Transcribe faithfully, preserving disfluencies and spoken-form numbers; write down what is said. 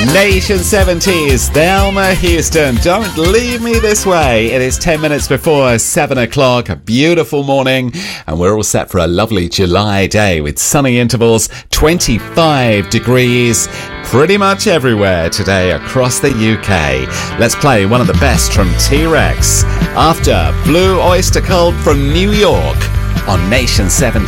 Nation seventies, Thelma Houston, Don't Leave Me This Way. It is ten minutes before seven o'clock, a beautiful morning, and we're all set for a lovely July day with sunny intervals, twenty-five degrees, pretty much everywhere today across the U K. Let's play one of the best from T-Rex after Blue Oyster Cult from New York on Nation seventeen.